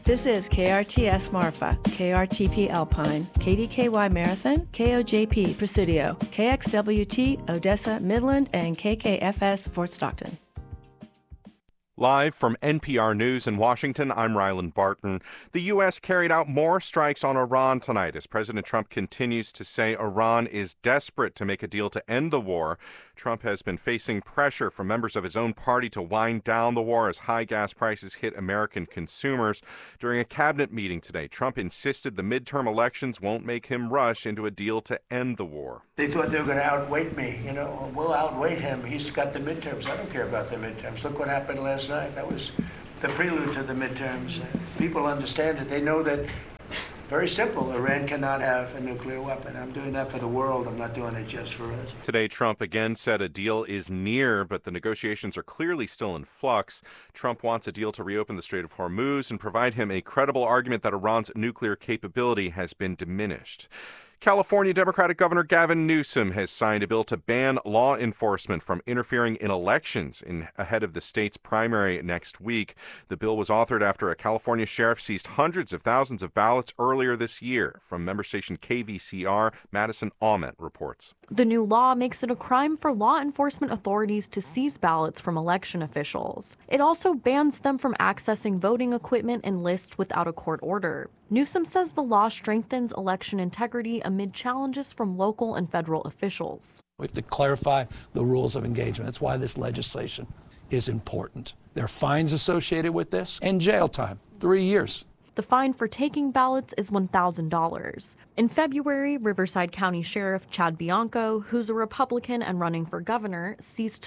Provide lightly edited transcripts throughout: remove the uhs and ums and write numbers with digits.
This is KRTS Marfa, KRTP Alpine, KDKY Marathon, KOJP Presidio, KXWT Odessa Midland, and KKFS Fort Stockton. Live from NPR News in Washington, I'm Ryland Barton. The U.S. carried out more strikes on Iran tonight as President Trump continues to say Iran is desperate to make a deal to end the war. Trump has been facing pressure from members of his own party to wind down the war as high gas prices hit American consumers. During a cabinet meeting today, Trump insisted the midterm elections won't make him rush into a deal to end the war. They thought they were going to outweight me. We'll outweight him. He's got the midterms. I don't care about the midterms. Look what happened last night. That was the prelude to the midterms. People understand it. They know that, very simple, Iran cannot have a nuclear weapon. I'm doing that for the world. I'm not doing it just for us. Today, Trump again said a deal is near, but the negotiations are clearly still in flux. Trump wants a deal to reopen the Strait of Hormuz and provide him a credible argument that Iran's nuclear capability has been diminished. California Democratic Governor Gavin Newsom has signed a bill to ban law enforcement from interfering in elections ahead of the state's primary next week. The bill was authored after a California sheriff seized hundreds of thousands of ballots earlier this year. From member station KVCR, Madison Aument reports. The new law makes it a crime for law enforcement authorities to seize ballots from election officials. It also bans them from accessing voting equipment and lists without a court order. Newsom says the law strengthens election integrity amid challenges from local and federal officials. We have to clarify the rules of engagement. That's why this legislation is important. There are fines associated with this and jail time, 3 years. The fine for taking ballots is $1,000. In February, Riverside County Sheriff Chad Bianco, who's a Republican and running for governor, seized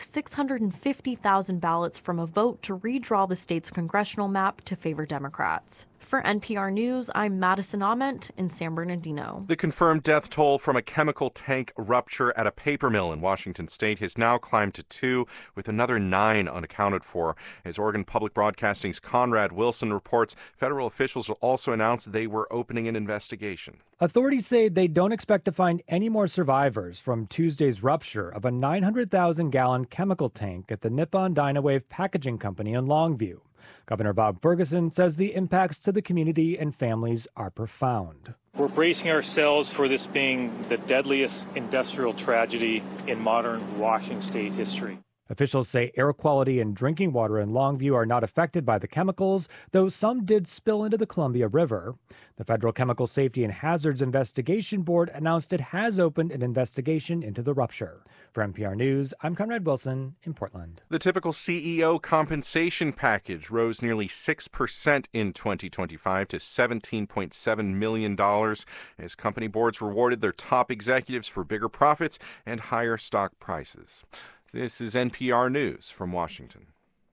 650,000 ballots from a vote to redraw the state's congressional map to favor Democrats. For NPR News, I'm Madison Aument in San Bernardino. The confirmed death toll from a chemical tank rupture at a paper mill in Washington state has now climbed to 2, with another 9 unaccounted for. As Oregon Public Broadcasting's Conrad Wilson reports, federal officials will also announce they were opening an investigation. Authorities say they don't expect to find any more survivors from Tuesday's rupture of a 900,000-gallon chemical tank at the Nippon Dynawave Packaging Company in Longview. Governor Bob Ferguson says the impacts to the community and families are profound. We're bracing ourselves for this being the deadliest industrial tragedy in modern Washington state history. Officials say air quality and drinking water in Longview are not affected by the chemicals, though some did spill into the Columbia River. The Federal Chemical Safety and Hazards Investigation Board announced it has opened an investigation into the rupture. For NPR News, I'm Conrad Wilson in Portland. The typical CEO compensation package rose nearly 6% in 2025 to $17.7 million as company boards rewarded their top executives for bigger profits and higher stock prices. This is NPR News from Washington.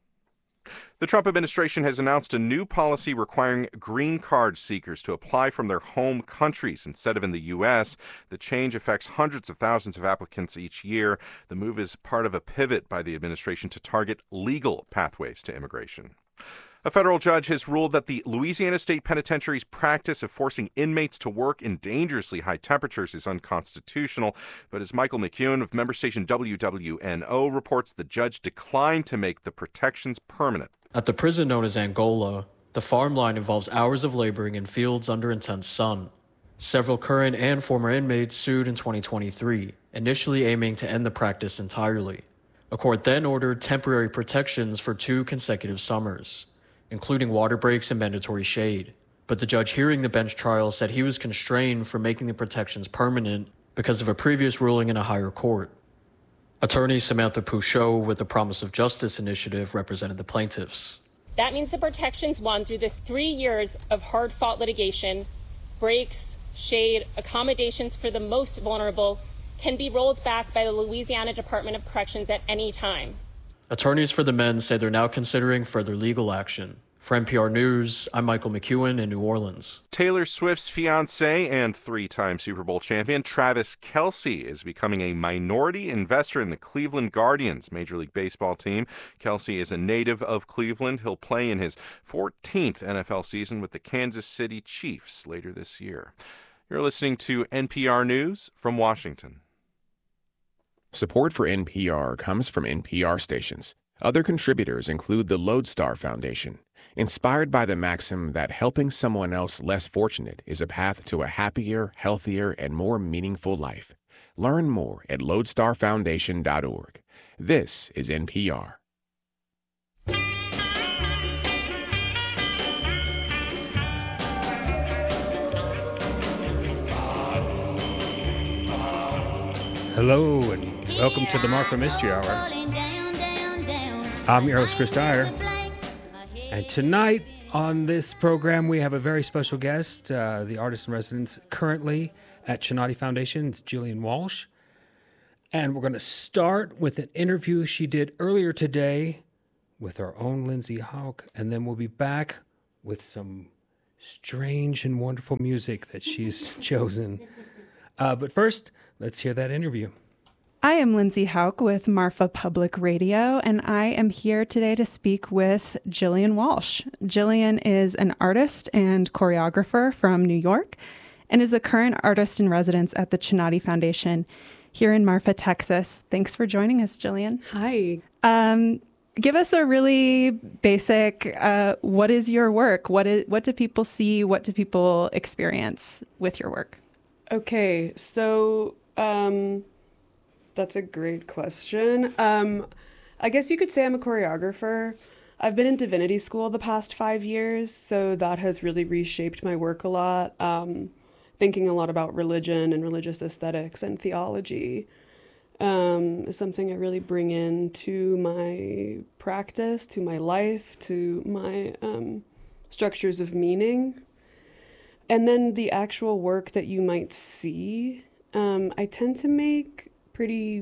The Trump administration has announced a new policy requiring green card seekers to apply from their home countries instead of in the U.S. The change affects hundreds of thousands of applicants each year. The move is part of a pivot by the administration to target legal pathways to immigration. A federal judge has ruled that the Louisiana State Penitentiary's practice of forcing inmates to work in dangerously high temperatures is unconstitutional. But as Michael McEwen of member station WWNO reports, the judge declined to make the protections permanent. At the prison known as Angola, the farm line involves hours of laboring in fields under intense sun. Several current and former inmates sued in 2023, initially aiming to end the practice entirely. A court then ordered temporary protections for 2 consecutive summers, including water breaks and mandatory shade. But the judge hearing the bench trial said he was constrained from making the protections permanent because of a previous ruling in a higher court. Attorney Samantha Pouchot with the Promise of Justice Initiative represented the plaintiffs. That means the protections won through the 3 years of hard-fought litigation, breaks, shade, accommodations for the most vulnerable, can be rolled back by the Louisiana Department of Corrections at any time. Attorneys for the men say they're now considering further legal action. For NPR News, I'm Michael McEwen in New Orleans. Taylor Swift's fiancé and 3-time Super Bowl champion Travis Kelce is becoming a minority investor in the Cleveland Guardians Major League Baseball team. Kelce is a native of Cleveland. He'll play in his 14th NFL season with the Kansas City Chiefs later this year. You're listening to NPR News from Washington. Support for NPR comes from NPR stations. Other contributors include the Lodestar Foundation, inspired by the maxim that helping someone else less fortunate is a path to a happier, healthier, and more meaningful life. Learn more at lodestarfoundation.org. This is NPR. Hello and welcome to the Marfa Mystery Hour. I'm your host, Chris Dyer. And tonight on this program, we have a very special guest, the artist in residence currently at Chinati Foundation. It's Jillian Walsh. And we're going to start with an interview she did earlier today with our own Lindsay Houck. And then we'll be back with some strange and wonderful music that she's chosen. But first, let's hear that interview. I am Lindsay Houck with Marfa Public Radio, and I am here today to speak with Jillian Walsh. Jillian is an artist and choreographer from New York and is the current artist in residence at the Chinati Foundation here in Marfa, Texas. Thanks for joining us, Jillian. Hi. Give us a really basic, what is your work? What do people see? What do people experience with your work? Okay, so that's a great question. I guess you could say I'm a choreographer. I've been in divinity school the past 5 years, so that has really reshaped my work a lot. Thinking a lot about religion and religious aesthetics and theology is something I really bring into my practice, to my life, to my structures of meaning. And then the actual work that you might see, I tend to make pretty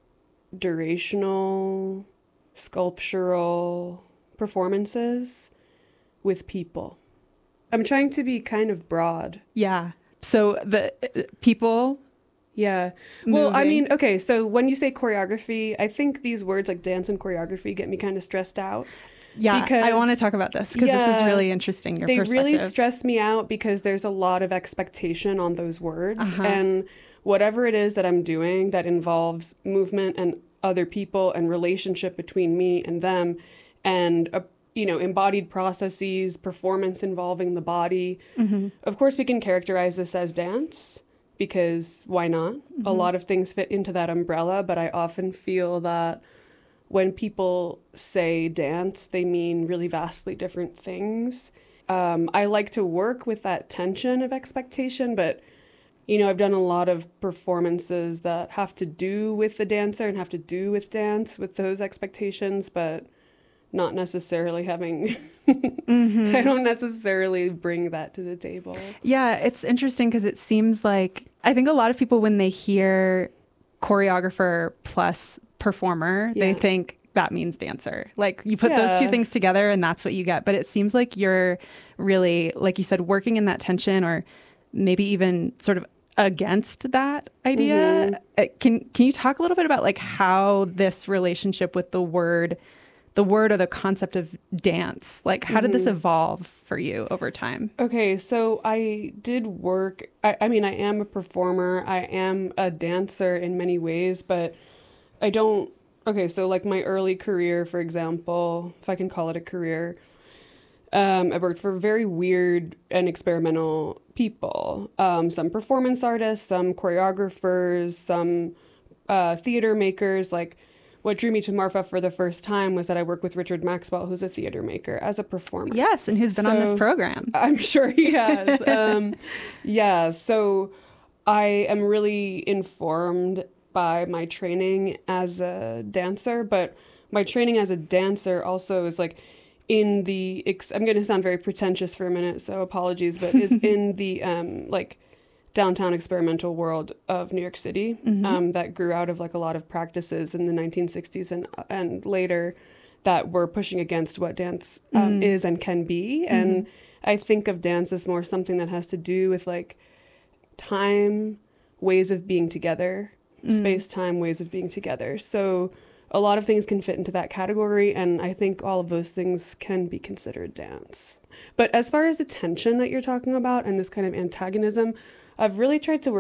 durational, sculptural performances with people. I'm trying to be kind of broad. Yeah. So the people. Yeah. Well, I mean, okay, so when you say choreography, I think these words like dance and choreography get me kind of stressed out. Yeah, because I want to talk about this because this is really interesting, your perspective. They really stress me out because there's a lot of expectation on those words. And whatever it is that I'm doing that involves movement and other people and relationship between me and them and, embodied processes, performance involving the body. Mm-hmm. Of course, we can characterize this as dance because why not? Mm-hmm. A lot of things fit into that umbrella, but I often feel that when people say dance, they mean really vastly different things. I like to work with that tension of expectation, but, I've done a lot of performances that have to do with the dancer and have to do with dance, with those expectations, but not necessarily having, mm-hmm. I don't necessarily bring that to the table. Yeah, it's interesting because it seems like, I think a lot of people when they hear choreographer plus performer, they think that means dancer. Like you put those two things together and that's what you get. But it seems like you're really, like you said, working in that tension or maybe even sort of against that idea. Mm-hmm. Can you talk a little bit about like how this relationship with the word or the concept of dance, like how did this evolve for you over time? Okay, so I did work, I mean, I am a performer, I am a dancer in many ways, but I don't, okay, so like my early career, for example, if I can call it a career, I worked for very weird and experimental people, some performance artists, some choreographers, some theater makers. Like what drew me to Marfa for the first time was that I worked with Richard Maxwell, who's a theater maker, as a performer. Yes, and who's been on this program. I'm sure he has. Yeah, so I am really informed by my training as a dancer, but my training as a dancer also is like in the, I'm going to sound very pretentious for a minute, so apologies, but is in the like downtown experimental world of New York City, that grew out of like a lot of practices in the 1960s and later that were pushing against what dance is and can be. And I think of dance as more something that has to do with like time, ways of being together, space-time, ways of being together. So a lot of things can fit into that category, and I think all of those things can be considered dance. But as far as the tension that you're talking about and this kind of antagonism, I've really tried to work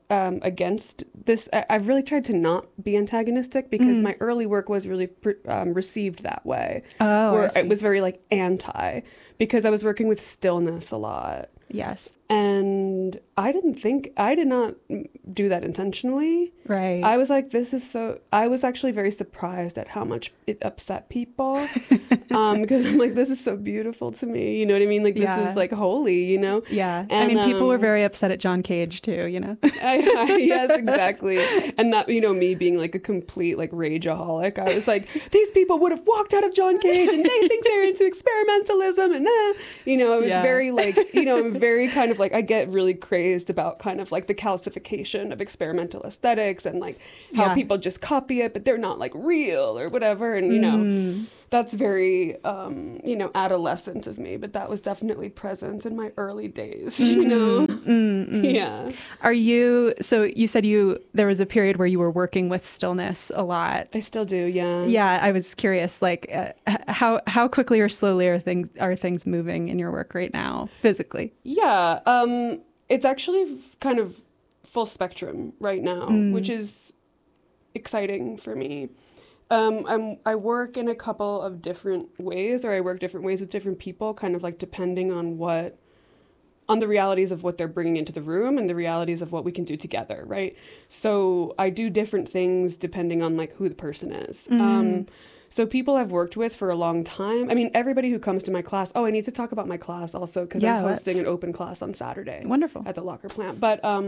against this. I've really tried to not be antagonistic because my early work was really received that way. Oh, where it was very like anti, because I was working with stillness a lot. Yes. And I did not do that intentionally. Right. I was like, I was actually very surprised at how much it upset people. Because I'm like, this is so beautiful to me. You know what I mean? Like, this is like holy, you know? Yeah. And, I mean, people were very upset at John Cage too, you know? Yes, exactly. And that, you know, me being like a complete like rageaholic, I was like, these people would have walked out of John Cage and they think they're into experimentalism and you know, I was very like, you know, I'm very kind of like, I get really crazed about kind of like the calcification of experimental aesthetics and like how people just copy it, but they're not like real or whatever. And, you know, that's very, you know, adolescent of me, but that was definitely present in my early days, you know? Yeah. So you said there was a period where you were working with stillness a lot. I still do, yeah. Yeah, I was curious, like, how quickly or slowly are things moving in your work right now, physically? Yeah, it's actually kind of full spectrum right now, which is exciting for me. I work in a couple of different ways, or I work different ways with different people, kind of like depending on the realities of what they're bringing into the room and the realities of what we can do together, right? So I do different things depending on like who the person is. So people I've worked with for a long time. I mean, everybody who comes to my class. Oh, I need to talk about my class also because I'm hosting an open class on Saturday. Wonderful. At the Locker Plant. But I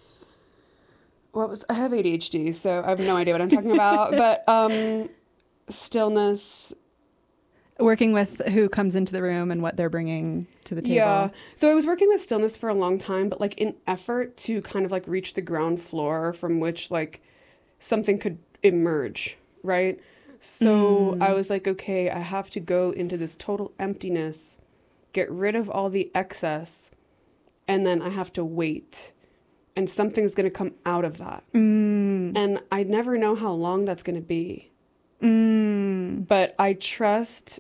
have ADHD, so I have no idea what I'm talking about. But stillness. Working with who comes into the room and what they're bringing to the table. Yeah. So I was working with stillness for a long time, but like in effort to kind of like reach the ground floor from which like something could emerge, right? So I was like, okay, I have to go into this total emptiness, get rid of all the excess, and then I have to wait. And something's going to come out of that. And I never know how long that's going to be. But I trust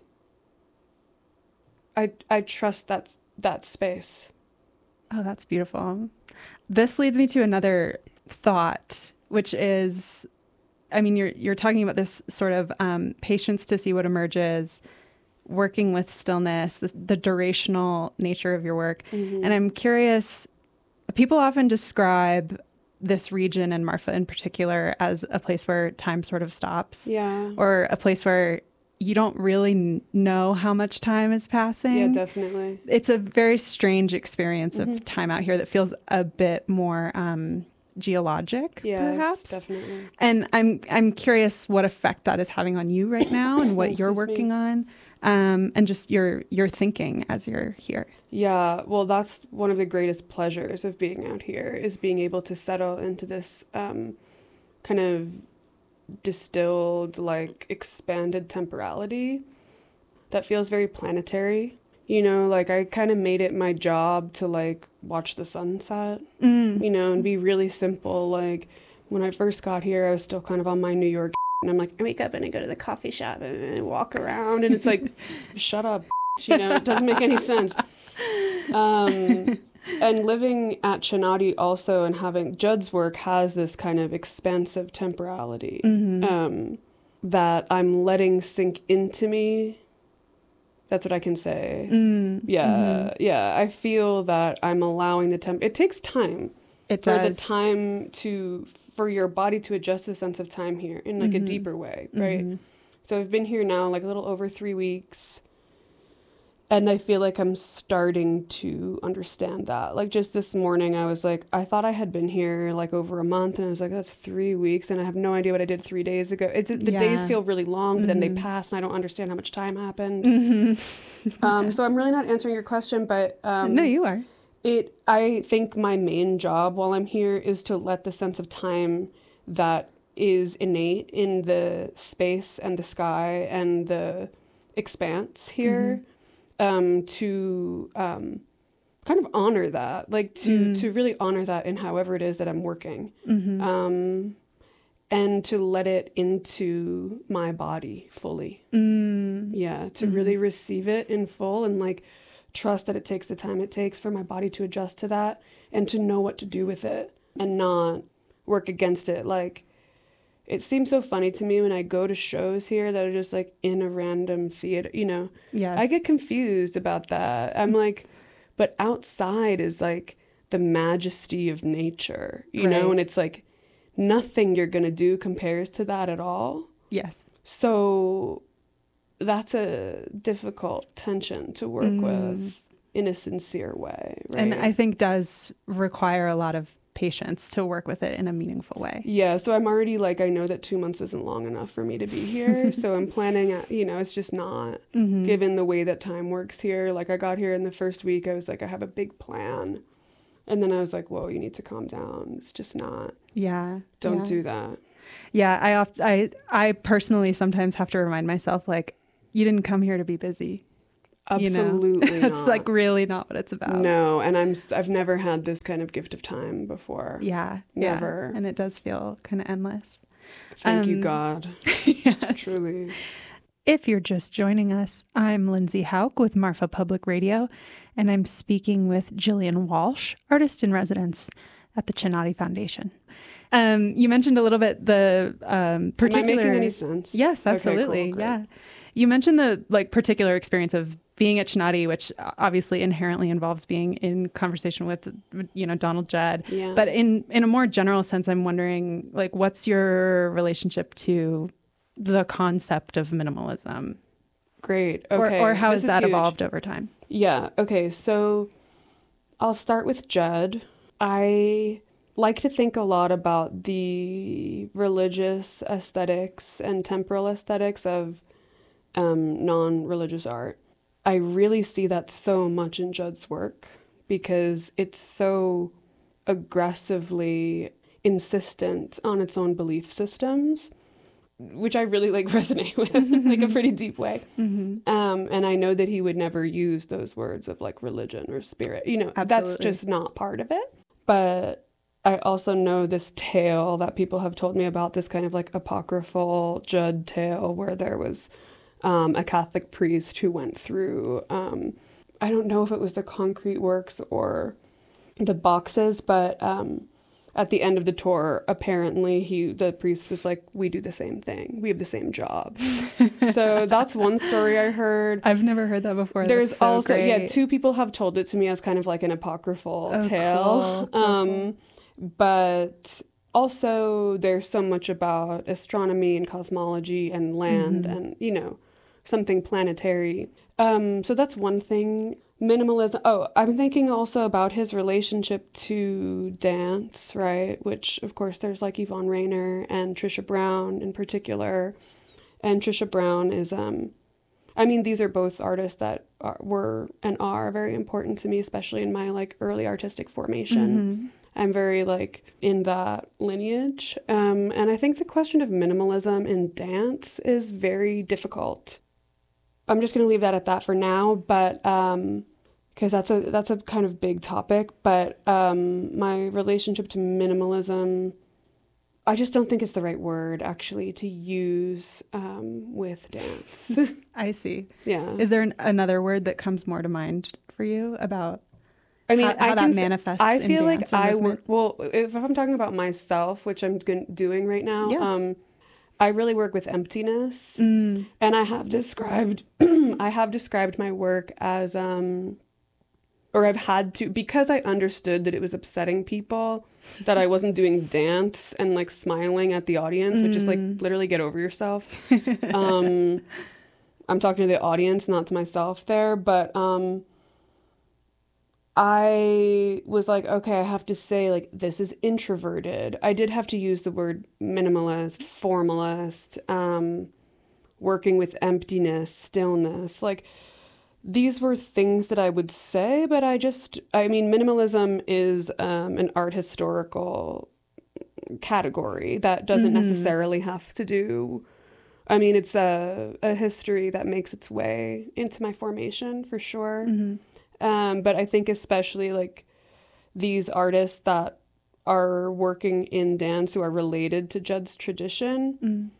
that space. Oh, that's beautiful. This leads me to another thought, which is, I mean, you're talking about this sort of patience to see what emerges, working with stillness, the durational nature of your work. And I'm curious, people often describe this region and Marfa in particular as a place where time sort of stops. Yeah. Or a place where you don't really know how much time is passing. Yeah, definitely. It's a very strange experience of time out here that feels a bit more geologic, perhaps. Definitely. And I'm curious what effect that is having on you right now and what you're working on, and just your thinking as you're here. Yeah, well, that's one of the greatest pleasures of being out here, is being able to settle into this kind of distilled, like expanded temporality that feels very planetary. You know, like I kind of made it my job to like watch the sunset, you know, and be really simple. Like when I first got here, I was still kind of on my New York and I'm like, I wake up and I go to the coffee shop and I walk around and it's like, shut up, you know, it doesn't make any sense. And living at Chinati also and having Judd's work has this kind of expansive temporality that I'm letting sink into me. That's what I can say. Yeah. I feel that I'm allowing it takes time. It does. For the time for your body to adjust the sense of time here in like a deeper way, right? So I've been here now like a little over 3 weeks. And I feel like I'm starting to understand that. Like just this morning, I was like, I thought I had been here like over a month. And I was like, that's 3 weeks. And I have no idea what I did 3 days ago. The days feel really long, but then they pass and I don't understand how much time happened. So I'm really not answering your question, but... no, you are. I think my main job while I'm here is to let the sense of time that is innate in the space and the sky and the expanse here... to kind of honor that, like to really honor that in however it is that I'm working, and to let it into my body fully. Yeah, to really receive it in full and like trust that it takes the time it takes for my body to adjust to that and to know what to do with it. and not work against it. Like, it seems so funny to me when I go to shows here that are just like in a random theater, you know. Yes. I get confused about that. I'm like, but outside is like the majesty of nature, you know, and it's like nothing you're going to do compares to that at all. Yes. So that's a difficult tension to work with in a sincere way, right? And I think does require a lot of patience to work with it in a meaningful way. Yeah, so I'm already like, I know that 2 months isn't long enough for me to be here. So I'm planning, you know, it's just not given the way that time works here. Like I got here in the first week, I was like, I have a big plan. And then I was like, whoa, you need to calm down. It's just not. Yeah. Don't do that. Yeah, I personally sometimes have to remind myself, like, you didn't come here to be busy. Absolutely not. It's like really not what it's about. No, and I've never had this kind of gift of time before. Yeah, never. Yeah. And it does feel kind of endless. Thank you, God. Yes. Truly. If you're just joining us, I'm Lindsay Hauk with Marfa Public Radio, and I'm speaking with Jillian Walsh, artist in residence at the Chinati Foundation. You mentioned a little bit the particular... Am I making any sense? Yes, absolutely. Okay, cool, yeah. You mentioned the particular experience of being at Chinati, which obviously inherently involves being in conversation with, Donald Judd. Yeah. But in a more general sense, I'm wondering, like, what's your relationship to the concept of minimalism? Great. Okay. Or how has that evolved over time? Yeah. Okay. So I'll start with Judd. I like to think a lot about the religious aesthetics and temporal aesthetics of non-religious art. I really see that so much in Judd's work because it's so aggressively insistent on its own belief systems, which I really resonate with in like a pretty deep way. And I know that he would never use those words of like religion or spirit, Absolutely. That's just not part of it. But I also know this tale that people have told me about, this kind of like apocryphal Judd tale where there was a Catholic priest who went through, I don't know if it was the concrete works or the boxes, but at the end of the tour, apparently the priest was like, we do the same thing. We have the same job. So that's one story I heard. I've never heard that before. There's that's so also, great. two people have told it to me as kind of like an apocryphal tale. Cool. But also there's so much about astronomy and cosmology and land and, something planetary. So that's one thing. Minimalism. Oh, I'm thinking also about his relationship to dance, right? Which, of course, there's like Yvonne Rainer and Trisha Brown in particular. And Trisha Brown is, these are both artists that were and are very important to me, especially in my like early artistic formation. I'm very like in that lineage. And I think the question of minimalism in dance is very difficult. I'm just going to leave that at that for now, but because that's a kind of big topic. But my relationship to minimalism, I just don't think it's the right word actually to use with dance. I see. Yeah. Is there another word that comes more to mind for you about? I mean, how that manifests. I in feel dance like if I'm talking about myself, which I'm doing right now, I really work with emptiness, and I have described my work as or I've had to, because I understood that it was upsetting people, that I wasn't doing dance and like smiling at the audience, which is like literally get over yourself. I'm talking to the audience, not to myself there, but I was like, okay, I have to say like, this is introverted. I did have to use the word minimalist, formalist, working with emptiness, stillness. Like these were things that I would say, but minimalism is an art historical category that doesn't necessarily have to do, it's a history that makes its way into my formation for sure. But I think especially like these artists that are working in dance who are related to Judd's tradition,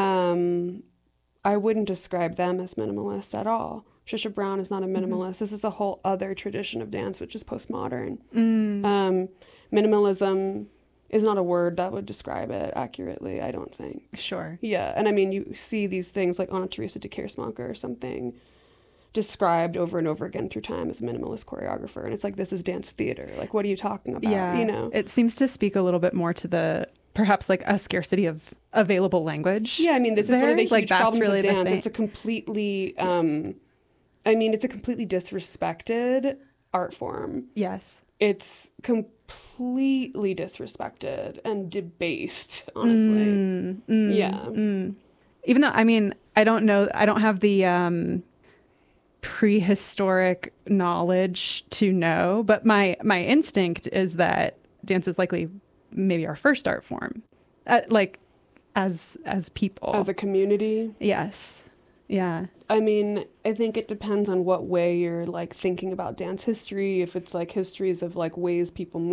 I wouldn't describe them as minimalist at all. Trisha Brown is not a minimalist. This is a whole other tradition of dance, which is postmodern. Minimalism is not a word that would describe it accurately, I don't think. Sure. Yeah, and I mean, you see these things like Anna Teresa de Keersmaeker or something described over and over again through time as a minimalist choreographer, and it's like, this is dance theater. Like, what are you talking about? Yeah, you know, it seems to speak a little bit more to the perhaps like a scarcity of available language. Yeah, I mean, this is one of the huge like, problems really of dance. It's a completely, it's a completely disrespected art form. Yes. It's completely disrespected and debased, honestly. Yeah. Even though, I mean, I don't have the prehistoric knowledge to know, but my instinct is that dance is likely maybe our first art form, like as people. As a community? Yes. Yeah. I mean, I think it depends on what way you're like thinking about dance history. If it's like histories of like ways people